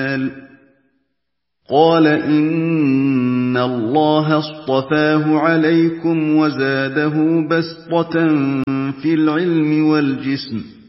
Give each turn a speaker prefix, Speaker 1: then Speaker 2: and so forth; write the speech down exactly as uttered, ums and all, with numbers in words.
Speaker 1: قال إن الله اصطفاه عليكم وزاده بسطة في العلم والجسم